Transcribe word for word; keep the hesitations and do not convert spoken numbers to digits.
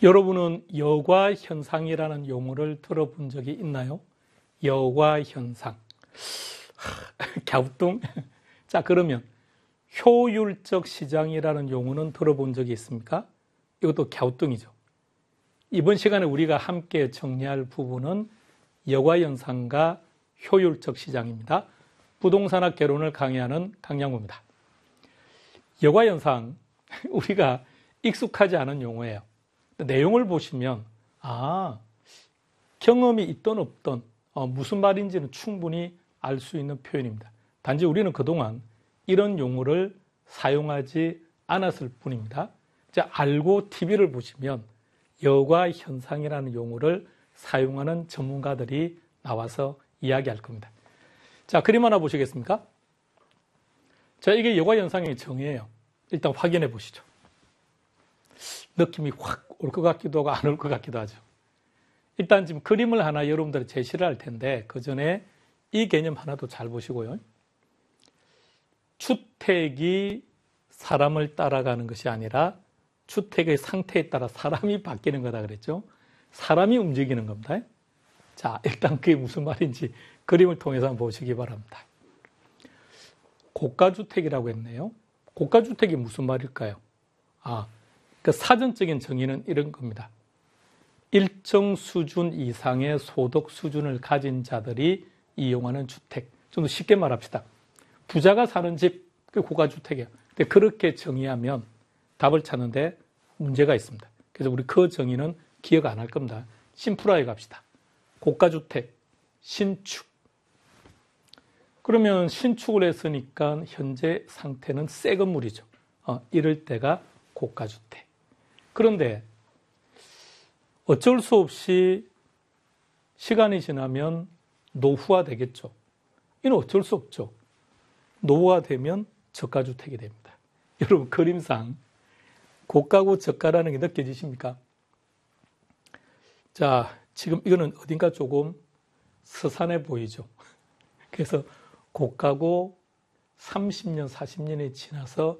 여러분은 여과현상이라는 용어를 들어본 적이 있나요? 여과현상. 갸우뚱? 자, 그러면 효율적 시장이라는 용어는 들어본 적이 있습니까? 이것도 갸우뚱이죠. 이번 시간에 우리가 함께 정리할 부분은 여과현상과 효율적 시장입니다. 부동산학 개론을 강의하는 강양구입니다. 여과현상, 우리가 익숙하지 않은 용어예요. 내용을 보시면 아, 경험이 있던 없던 어, 무슨 말인지는 충분히 알 수 있는 표현입니다. 단지 우리는 그동안 이런 용어를 사용하지 않았을 뿐입니다. 자, 알고 티비를 보시면 여과현상이라는 용어를 사용하는 전문가들이 나와서 이야기할 겁니다. 자, 그림 하나 보시겠습니까? 자, 이게 여과현상의 정의예요. 일단 확인해 보시죠. 느낌이 확 올 것 같기도 하고 안 올 것 같기도 하죠. 일단 지금 그림을 하나 여러분들이 제시를 할 텐데 그 전에 이 개념 하나도 잘 보시고요. 주택이 사람을 따라가는 것이 아니라 주택의 상태에 따라 사람이 바뀌는 거다 그랬죠. 사람이 움직이는 겁니다. 자, 일단 그게 무슨 말인지 그림을 통해서 한번 보시기 바랍니다. 고가주택이라고 했네요. 고가주택이 무슨 말일까요? 아, 그 사전적인 정의는 이런 겁니다. 일정 수준 이상의 소득 수준을 가진 자들이 이용하는 주택. 좀 더 쉽게 말합시다. 부자가 사는 집, 그게 고가주택이에요. 근데 그렇게 정의하면 답을 찾는데 문제가 있습니다. 그래서 우리 그 정의는 기억 안 할 겁니다. 심플하게 갑시다. 고가주택, 신축. 그러면 신축을 했으니까 현재 상태는 새 건물이죠. 어, 이럴 때가 고가주택. 그런데 어쩔 수 없이 시간이 지나면 노후화 되겠죠. 이는 어쩔 수 없죠. 노후화 되면 저가주택이 됩니다. 여러분 그림상 고가고 저가라는 게 느껴지십니까? 자, 지금 이거는 어딘가 조금 서산해 보이죠. 그래서 고가고 삼십 년, 사십 년이 지나서